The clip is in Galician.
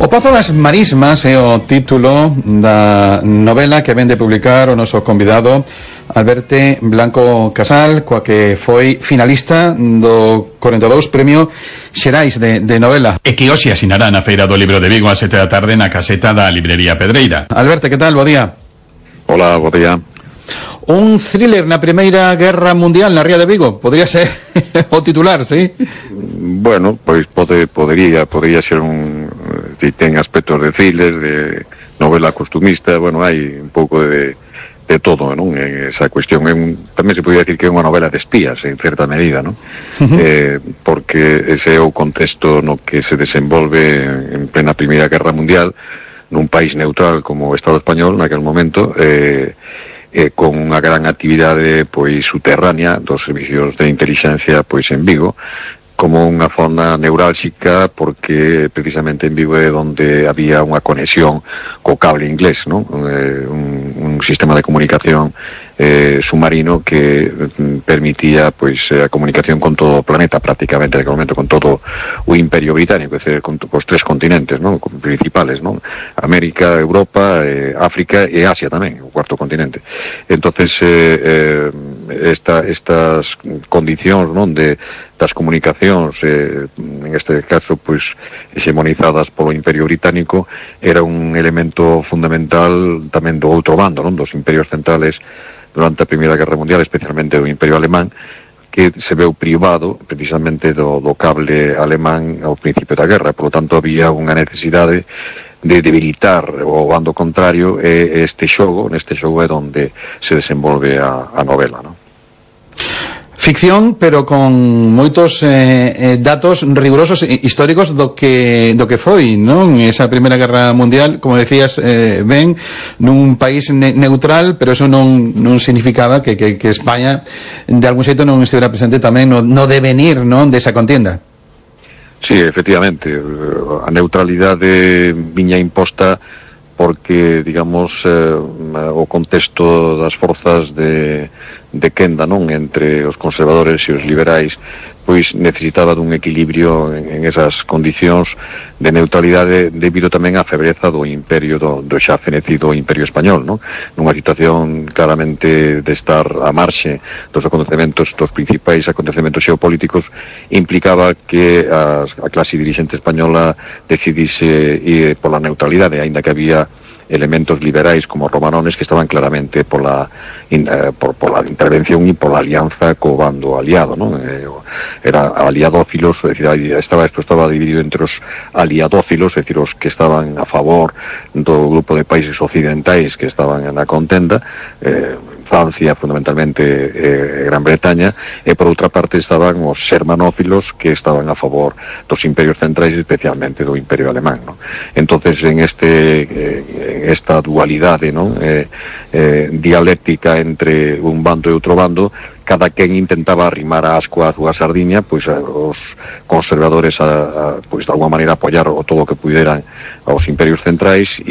O Pazo das Marismas é o título da novela que vén de publicar o noso convidado Alberto Blanco Casal, coa que foi finalista do 42 Premio Xerais de novela. E que hoxe asinará na Feira do Libro de Vigo a 7 da tarde na caseta da Librería Pedreira. Alberto, que tal? Bo día. Hola, bo día. Un thriller na Primeira Guerra Mundial na Ría de Vigo, podría ser o titular, sí? Bueno, pois podería ser un... Si ten aspectos de thriller, de novela costumista, bueno, hai un pouco de todo, non? Esa cuestión tamén se podría decir que é unha novela de espías, en certa medida, non? Porque ese é o contexto no que se desenvolve en plena Primeira Guerra Mundial, nun país neutral como o Estado español naquel momento, con unha gran actividade pois subterránea dos servicios de inteligencia pois en Vigo, como unha zona neurálxica, porque precisamente en Vigo é onde había unha conexión co cable inglés, non? Un sistema de comunicación submarino que permitía pois a comunicación con todo o planeta, prácticamente en aquel momento con todo o Imperio Británico, é dicir, con os tres continentes, non? Principales, non? América, Europa, África e Asia tamén, o cuarto continente. Entonces estas condicións, non, das comunicacións, en este caso pois hexemonizadas polo Imperio Británico, era un elemento fundamental tamén do outro bando, non, dos imperios centrales durante a Primeira Guerra Mundial, especialmente do Imperio Alemán, que se veu privado precisamente do cable alemán ao principio da guerra. Por lo tanto, había unha necesidade de debilitar o bando contrario, e neste xogo é onde se desenvolve a novela, non? Ficción, pero con moitos datos rigurosos históricos do que foi, non? Esa Primeira Guerra Mundial, como decías, ben nun país neutral, pero eso non significaba que España de algún xeito non estivera presente tamén no devenir, non, desa contienda. Sí, efectivamente, a neutralidade viña imposta porque, digamos, o contexto das forzas de quenda, non, entre os conservadores e os liberais, pois necesitaba dun equilibrio en esas condicións de neutralidade debido tamén á febreza do imperio, do xa fenecido imperio español, non? Nunha situación claramente de estar a marxe dos acontecementos, dos principais acontecementos xeopolíticos, implicaba que a clase dirixente española decidise ir pola neutralidade, aínda que había elementos liberais como romanones que estaban claramente por la intervención e pola alianza co bando aliado, non? Era aliadófilos, é dicir, esto estaba dividido entre os aliadófilos, é dicir, os que estaban a favor do grupo de países occidentais que estaban na contenda, Francia, fundamentalmente Gran Bretaña, e por outra parte estaban os xermanófilos que estaban a favor dos imperios centrais, especialmente do Imperio Alemán, non? Entonces, en esta dualidade, non, dialéctica entre un bando e outro bando, cada quen intentaba arrimar a asco a súa sardiña, pois os conservadores pois de alguma maneira apoiar o todo o que puderan aos imperios centrais,